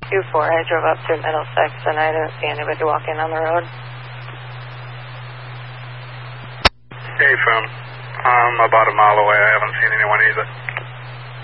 2-4, I drove up through Middlesex and I didn't see anybody walking on the road. Hey, Phone. I'm about a mile away. I haven't seen anyone either.